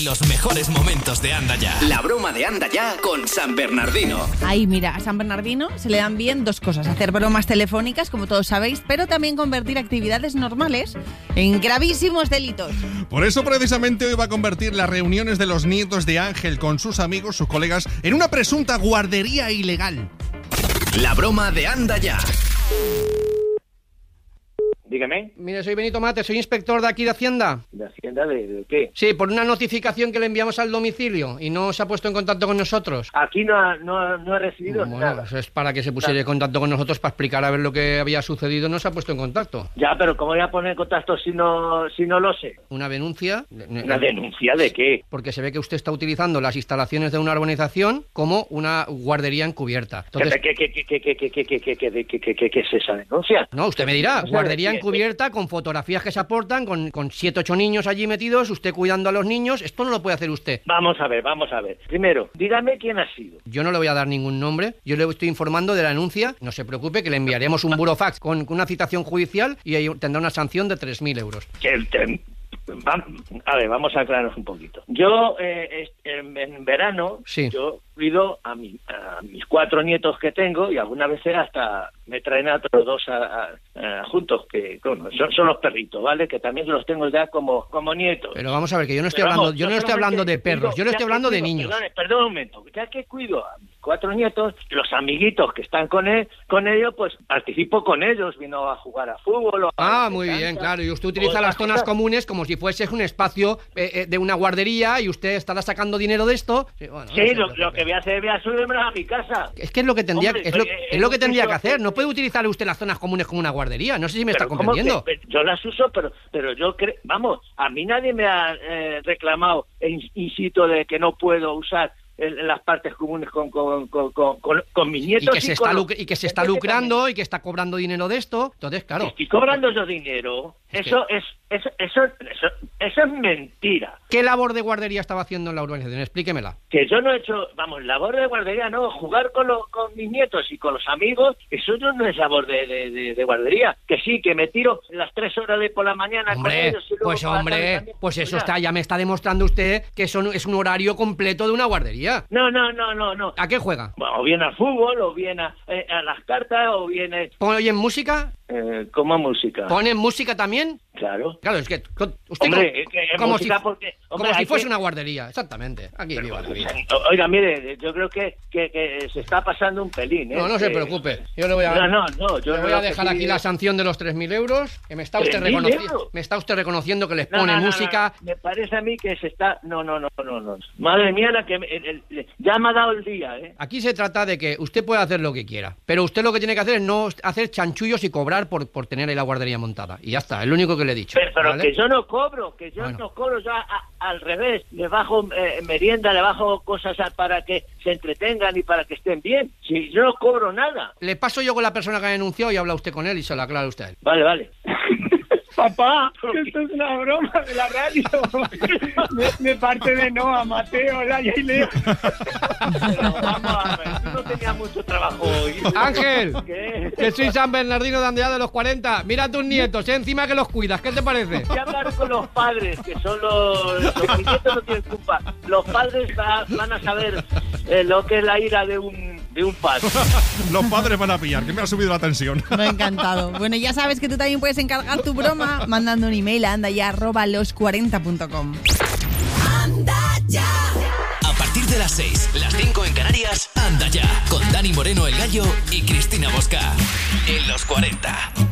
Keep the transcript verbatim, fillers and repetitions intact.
Los mejores momentos de Anda Ya. La broma de Anda Ya con San Bernardino. Ay, mira, a San Bernardino se le dan bien dos cosas. Hacer bromas telefónicas, como todos sabéis, pero también convertir actividades normales en gravísimos delitos. Por eso, precisamente, hoy va a convertir las reuniones de los nietos de Ángel con sus amigos, sus colegas, en una presunta guardería ilegal. La broma de Anda Ya. Dígame. Mire, soy Benito Mate, soy inspector de aquí de Hacienda. ¿De Hacienda de, de qué? Sí, por una notificación que le enviamos al domicilio y no se ha puesto en contacto con nosotros. Aquí no ha, no, ha- no ha recibido Bueno, nada. eso es para que se pusiera en contacto con nosotros para explicar a ver lo que había sucedido. No se ha puesto en contacto. Ya, pero ¿cómo voy a poner en contacto si no, si no lo sé? Una denuncia. ¿Una denuncia de qué? Porque se ve que usted está utilizando las instalaciones de una urbanización como una guardería encubierta. Entonces, ¿Qué, qué, qué, qué, qué, qué, qué, qué, qué, qué, qué, qué, qué, qué es esa denuncia? no, usted me dirá, O sea, guardería ¿qué? encubierta con fotografías que se aportan, con, con siete, ocho niños allí metidos, usted cuidando a los niños. Esto no lo puede hacer usted. Vamos a ver, vamos a ver. Primero, dígame quién ha sido. Yo no le voy a dar ningún nombre, yo le estoy informando de la denuncia. No se preocupe, que le enviaremos un burofax con, con una citación judicial y ahí tendrá una sanción de tres mil euros. Que te- va- A ver, vamos a aclararnos un poquito. Yo, eh, es- en, en verano, Sí. yo cuido a, mi, a mis cuatro nietos que tengo y algunas veces hasta me traen a otros dos a- a- a- juntos, que bueno, son, son los perritos, ¿vale? Que también los tengo ya como, como nietos. Pero vamos a ver, que yo no estoy Pero hablando, vamos, yo no estoy solamente hablando de perros, digo, yo le ya estoy que hablando de cuido- niños. Perdón, perdón un momento, ya que cuido a mis cuatro nietos, los amiguitos que están con él, con ellos, pues participo con ellos, vino a jugar a fútbol. O a Ah, hacer muy bien, cancha, claro. Y usted utiliza o las otras zonas cosas. comunes como si fuese un espacio eh, eh, de una guardería y usted estará sacando dinero de esto. Sí, bueno, no Sí, se lo, preocupe. lo que voy a hacer, voy a subirme a mi casa. Es que es lo que tendría, Hombre, es lo, eh, es lo que un tendría piso- que hacer. No puede utilizar usted las zonas comunes como una guardería. No sé si me está Pero ¿cómo comprendiendo. que? Yo las uso, pero pero yo creo, vamos, a mí nadie me ha eh, reclamado in, in situ de que no puedo usar en las partes comunes con con, con, con, con, con mis Y nietos que se con está los- luc- y que se está Gente lucrando y que está cobrando dinero de esto. Entonces, claro. Estoy cobrando yo dinero. Es Eso es eso, eso eso eso es mentira. ¿Qué labor de guardería estaba haciendo en la urbanización? Explíquemela. Que yo no he hecho, vamos, labor de guardería, no, jugar con, los con mis nietos y con los amigos, eso no no es labor de, de, de, de guardería. Que sí, que me tiro las tres horas de por la mañana con Hombre, ellos y luego pues por la tarde hombre, también. pues eso Ya. está, ya me está demostrando usted que eso no- es un horario completo de una guardería. No, no, no, no, no. ¿A qué juega? Bueno, o bien al fútbol, o bien a, eh, a las cartas, o bien eh, ¿Oyen música? eh, como música. ¿Ponen música también? Claro. Claro, es que con- usted Hombre, co- eh, que es como, música si, porque, hombre, como si hay fuese que- una guardería, exactamente. Aquí viva la vida. O- Oiga, mire, yo creo que, que, que se está pasando un pelín, ¿eh? No, no se Que- preocupe. Yo le voy a, No, no, no, yo le no voy a lo que dejar sí aquí es- la sanción de los tres mil euros, que me está usted ¿tres mil reconociendo, euros? me está usted reconociendo que les No, pone no, no, música. no, me parece a mí que se está... No, no, no, no, no. Madre mía, la que me- el- el- ya me ha dado el día, ¿eh? Aquí se trata de que usted puede hacer lo que quiera, pero usted lo que tiene que hacer es no hacer chanchullos y cobrar por, por tener ahí la guardería montada. Y ya está, es lo único que le he dicho. Pero, pero ¿vale? que yo no cobro, que yo Bueno. no cobro, yo a- a- al revés, le bajo eh, merienda, le bajo cosas a- para que se entretengan y para que estén bien. Si yo no cobro nada. Le paso yo con la persona que ha denunciado y habla usted con él y se lo aclara usted a él. Vale, vale. Papá, esto es una broma de la radio. De, de parte de Noa, Mateo, Laia y Leo. Pero vamos a ver, tú no tenías mucho trabajo hoy. Ángel, ¿Qué? que soy San Bernardino de Andea de los cuarenta. Mira a tus nietos, ¿eh? Encima que los cuidas. ¿Qué te parece? Voy a hablar con los padres, que son los... Los nietos no tienen culpa. Los padres va- van a saber eh, lo que es la ira de un, de un padre. Los padres van a pillar, que me ha subido la tensión. Me ha encantado. Bueno, ya sabes que tú también puedes encargar tu broma mandando un email a andaya arroba los cuarenta punto com. A partir de las seis, las cinco en Canarias, Anda Ya, con Dani Moreno el Gallo y Cristina Bosca. En los cuarenta.